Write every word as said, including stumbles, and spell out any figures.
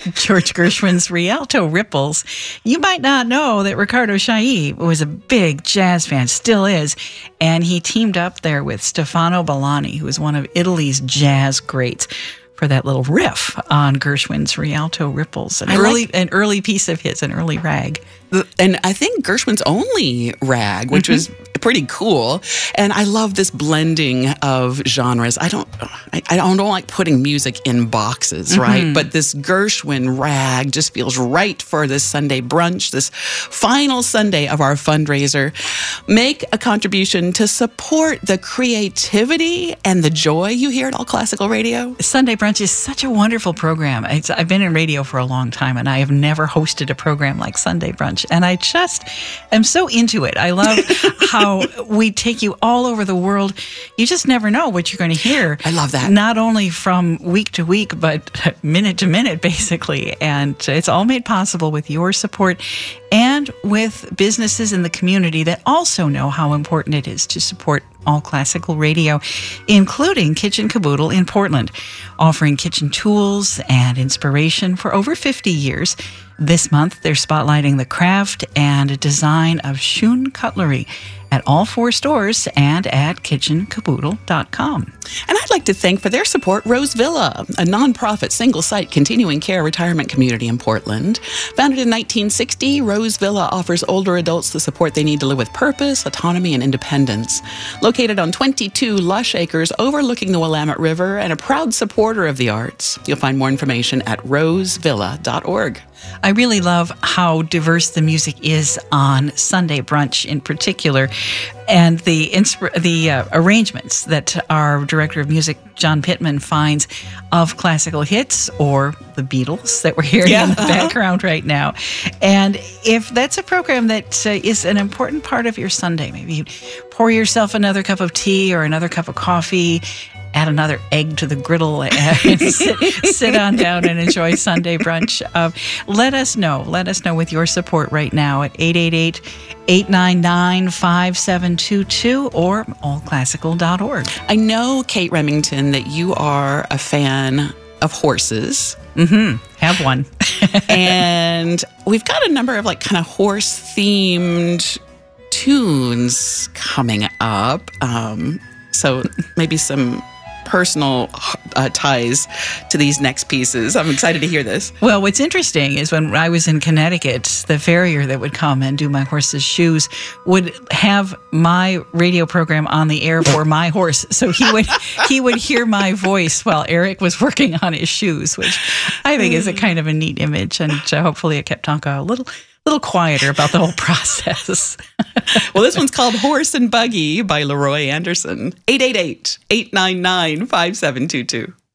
George Gershwin's Rialto Ripples. You might not know that Riccardo Chailly was a big jazz fan, still is, and he teamed up there with Stefano Bollani, who is one of Italy's jazz greats, for that little riff on Gershwin's Rialto Ripples, an I early like- an early piece of his, an early rag. And I think Gershwin's only rag, which Mm-hmm. was pretty cool. And I love this blending of genres. I don't, I, I don't, don't like putting music in boxes, Mm-hmm. right? But this Gershwin rag just feels right for this Sunday brunch, this final Sunday of our fundraiser. Make a contribution to support the creativity and the joy you hear at All Classical Radio. Sunday Brunch is such a wonderful program. It's, I've been in radio for a long time, and I have never hosted a program like Sunday Brunch. And I just am so into it. I love how we take you all over the world. You just never know what you're going to hear. I love that. Not only from week to week, but minute to minute, basically. And it's all made possible with your support and with businesses in the community that also know how important it is to support All Classical Radio, including Kitchen Caboodle in Portland, offering kitchen tools and inspiration for over fifty years. This month, they're spotlighting the craft and design of Shun cutlery at all four stores and at kitchen caboodle dot com. And I'd like to thank for their support Rose Villa, a nonprofit single-site continuing care retirement community in Portland. Founded in nineteen sixty, Rose Villa offers older adults the support they need to live with purpose, autonomy, and independence. Located on twenty-two lush acres overlooking the Willamette River and a proud supporter of the arts. You'll find more information at rose villa dot org. I really love how diverse the music is on Sunday Brunch in particular, and the insp- the uh, arrangements that our director of music, John Pittman, finds of classical hits or the Beatles that we're hearing Yeah. in the background right now. And if that's a program that uh, is an important part of your Sunday, maybe you pour yourself another cup of tea or another cup of coffee, add another egg to the griddle, and sit, sit on down and enjoy Sunday Brunch. Uh, let us know. Let us know with your support right now at eight eight eight, eight nine nine, five seven two two or all classical dot org. I know, Kate Remington, that you are a fan of horses. Mm-hmm. Have one. And we've got a number of like kind of horse-themed tunes coming up. Um, so maybe some personal uh, ties to these next pieces. I'm excited to hear this. Well, what's interesting is when I was in Connecticut, the farrier that would come and do my horse's shoes would have my radio program on the air for my horse. So he would he would hear my voice while Eric was working on his shoes, which I think is a kind of a neat image. And uh, hopefully it kept Tonka a little little quieter about the whole process. Well, this one's called Horse and Buggy by Leroy Anderson. eight eight eight, eight nine nine, five seven two two.